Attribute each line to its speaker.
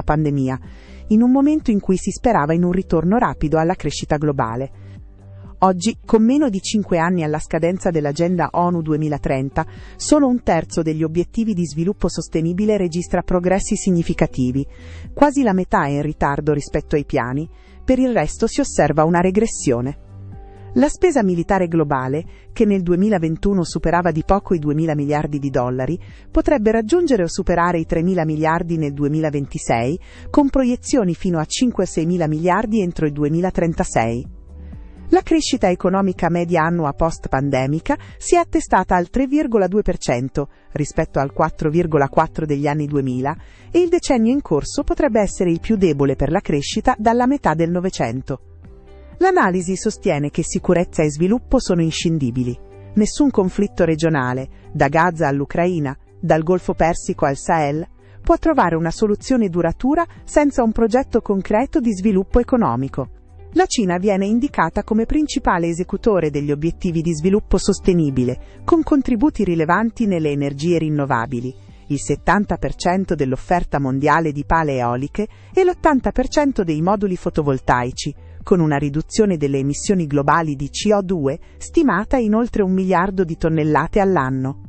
Speaker 1: pandemia, in un momento in cui si sperava in un ritorno rapido alla crescita globale. Oggi, con meno di 5 anni alla scadenza dell'Agenda ONU 2030, solo un terzo degli obiettivi di sviluppo sostenibile registra progressi significativi, quasi la metà è in ritardo rispetto ai piani, per il resto si osserva una regressione. La spesa militare globale, che nel 2021 superava di poco i 2.000 miliardi di dollari, potrebbe raggiungere o superare i 3.000 miliardi nel 2026, con proiezioni fino a 5-6.000 miliardi entro il 2036. La crescita economica media annua post-pandemica si è attestata al 3,2% rispetto al 4,4% degli anni 2000 e il decennio in corso potrebbe essere il più debole per la crescita dalla metà del Novecento. L'analisi sostiene che sicurezza e sviluppo sono inscindibili. Nessun conflitto regionale, da Gaza all'Ucraina, dal Golfo Persico al Sahel, può trovare una soluzione duratura senza un progetto concreto di sviluppo economico. La Cina viene indicata come principale esecutore degli obiettivi di sviluppo sostenibile, con contributi rilevanti nelle energie rinnovabili, il 70% dell'offerta mondiale di pale eoliche e l'80% dei moduli fotovoltaici, con una riduzione delle emissioni globali di CO2 stimata in oltre 1 miliardo di tonnellate all'anno.